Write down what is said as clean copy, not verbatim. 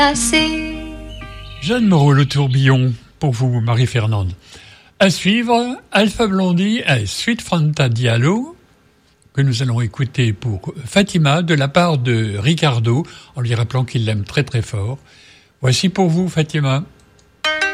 Jeanne Moreau, le tourbillon, pour vous, Marie-Fernande. À suivre, Alpha Blondy et Sweet Fanta Diallo, que nous allons écouter pour Fatima, de la part de Ricardo, en lui rappelant qu'il l'aime très très fort. Voici pour vous, Fatima.